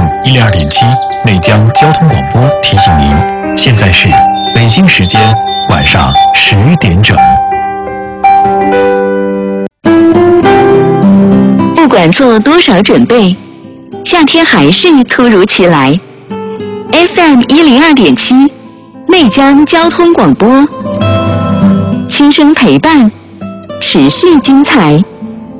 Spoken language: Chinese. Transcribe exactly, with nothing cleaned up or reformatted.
M 一零二点七内江交通广播提醒您，现在是北京时间晚上十点整。 不管做多少准备，夏天还是突如其来。F M 一零二点七内江交通广播，轻声陪伴，持续精彩。